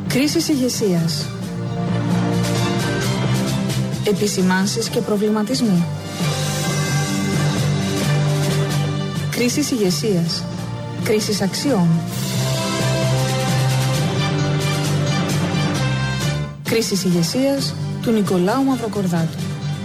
Κρίσεις ηγεσίας. Επισημάνσεις και προβληματισμοί. Κρίσεις ηγεσίας. Κρίσεις αξιών. Κρίσεις ηγεσίας του Νικολάου Μαυροκορδάτου.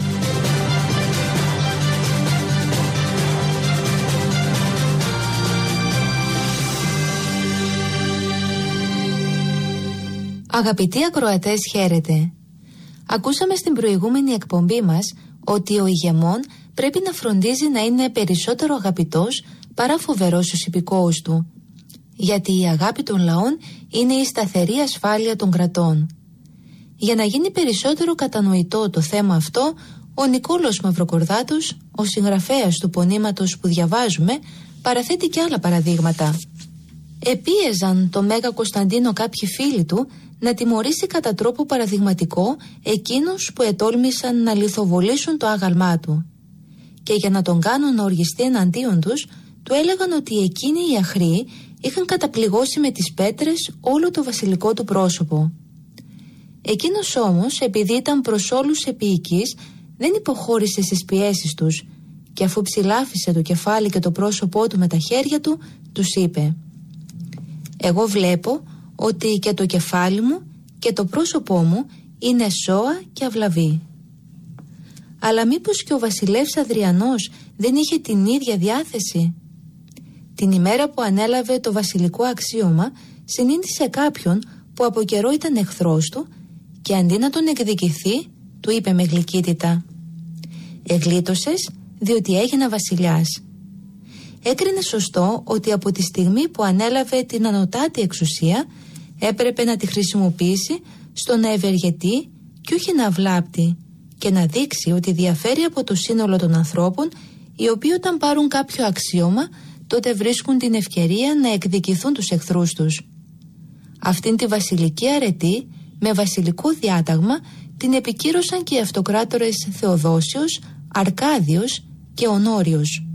Αγαπητοί ακροατές, χαίρετε. Ακούσαμε στην προηγούμενη εκπομπή μας ότι ο ηγεμόν πρέπει να φροντίζει να είναι περισσότερο αγαπητός παρά φοβερός στους υπηκόους του. Γιατί η αγάπη των λαών είναι η σταθερή ασφάλεια των κρατών. Για να γίνει περισσότερο κατανοητό το θέμα αυτό, ο Νικόλαος Μαυροκορδάτος, ο συγγραφέας του πονήματος που διαβάζουμε, παραθέτει και άλλα παραδείγματα. Επίεζαν το Μέγα Κωνσταντίνο κάποιοι φίλοι του να τιμωρήσει κατά τρόπο παραδειγματικό εκείνους που ετόλμησαν να λιθοβολήσουν το άγαλμά του. Και για να τον κάνουν να οργιστεί εναντίον τους, του έλεγαν ότι εκείνοι οι αχροί είχαν καταπληγώσει με τις πέτρες όλο το βασιλικό του πρόσωπο. Εκείνος όμως, επειδή ήταν προς όλους επίοικης, δεν υποχώρησε στις πιέσεις τους και αφού ψηλάφισε το κεφάλι και το πρόσωπό του με τα χέρια του, τους είπε: «Εγώ βλέπω ότι και το κεφάλι μου και το πρόσωπό μου είναι σώα και αυλαβή». Αλλά μήπως και ο βασιλεύς Αδριανός δεν είχε την ίδια διάθεση? Την ημέρα που ανέλαβε το βασιλικό αξίωμα, συνήντησε κάποιον που από καιρό ήταν εχθρός του και αντί να τον εκδικηθεί, του είπε με γλυκύτητα: «Εγλίτωσες διότι έγινα βασιλιάς». Έκρινε σωστό ότι από τη στιγμή που ανέλαβε την ανωτάτη εξουσία έπρεπε να τη χρησιμοποιήσει στο να ευεργετεί και όχι να βλάπτει και να δείξει ότι διαφέρει από το σύνολο των ανθρώπων, οι οποίοι όταν πάρουν κάποιο αξίωμα τότε βρίσκουν την ευκαιρία να εκδικηθούν τους εχθρούς τους. Αυτήν τη βασιλική αρετή με βασιλικό διάταγμα την επικύρωσαν και οι αυτοκράτορες Θεοδόσιος, Αρκάδιος και Ονόριος.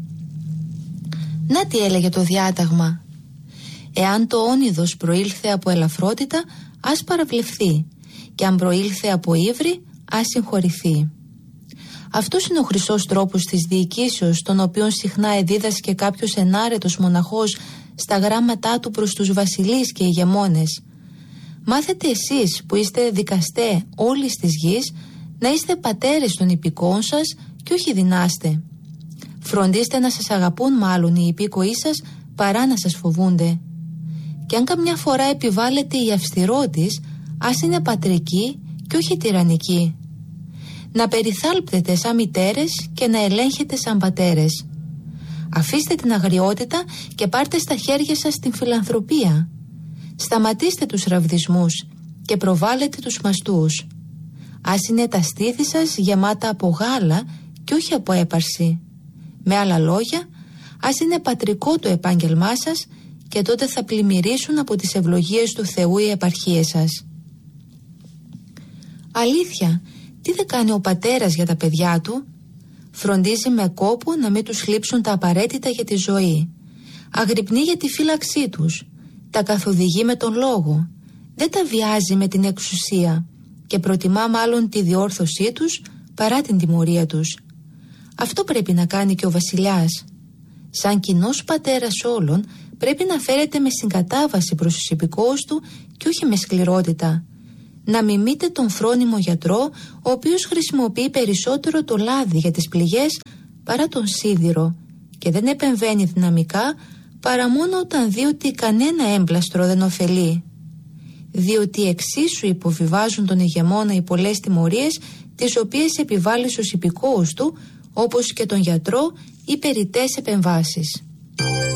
Να τι έλεγε το διάταγμα: «Εάν το όνειδος προήλθε από ελαφρότητα, ας παραβλεφθεί, και αν προήλθε από ύβρι, ας συγχωρηθεί». Αυτός είναι ο χρυσός τρόπος της διοικήσεως, τον οποίον συχνά εδίδασκε κάποιος ενάρετος μοναχός στα γράμματά του προς τους βασιλείς και ηγεμόνες. Μάθετε εσείς που είστε δικαστέ όλης της γης να είστε πατέρες των υπηκόων σας και όχι δυνάστε. Φροντίστε να σας αγαπούν μάλλον οι υπήκοοι σας παρά να σας φοβούνται. Και αν καμιά φορά επιβάλλεται η αυστηρότης, ας είναι πατρική και όχι τυραννική. Να περιθάλπτετε σαν μητέρες και να ελέγχετε σαν πατέρες. Αφήστε την αγριότητα και πάρτε στα χέρια σας την φιλανθρωπία. Σταματήστε τους ραβδισμούς και προβάλλετε τους μαστούς. Ας είναι τα στήθη σας γεμάτα από γάλα και όχι από έπαρση. Με άλλα λόγια, ας είναι πατρικό το επάγγελμά σας και τότε θα πλημμυρίσουν από τις ευλογίες του Θεού οι επαρχίες σας. Αλήθεια, τι δεν κάνει ο πατέρας για τα παιδιά του? Φροντίζει με κόπο να μην τους λείψουν τα απαραίτητα για τη ζωή. Αγρυπνεί για τη φύλαξή τους. Τα καθοδηγεί με τον λόγο. Δεν τα βιάζει με την εξουσία και προτιμά μάλλον τη διόρθωσή τους παρά την τιμωρία τους. Αυτό πρέπει να κάνει και ο βασιλιάς. Σαν κοινός πατέρας όλων, πρέπει να φέρεται με συγκατάβαση προς τους υπηκόους του και όχι με σκληρότητα. Να μιμείτε τον φρόνιμο γιατρό, ο οποίος χρησιμοποιεί περισσότερο το λάδι για τις πληγές παρά τον σίδηρο και δεν επεμβαίνει δυναμικά παρά μόνο όταν δει ότι κανένα έμπλαστρο δεν ωφελεί. Διότι εξίσου υποβιβάζουν τον ηγεμόνα οι πολλές τιμωρίες, τις οποίες επιβάλλει στους υπηκόους του, όπως και τον γιατρό, ή περιττές επεμβάσεις.